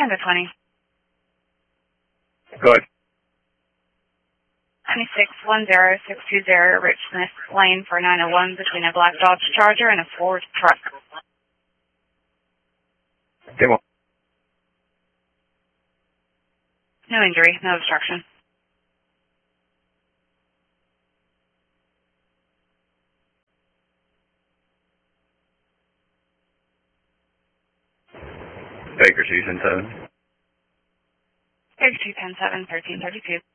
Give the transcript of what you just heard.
10 to 20. Good. 2610620 Rich Smith Lane for 901 between a black Dodge Charger and a Ford truck. Demo. No injury, no obstruction. Baker Season 7. 3210-7-1332.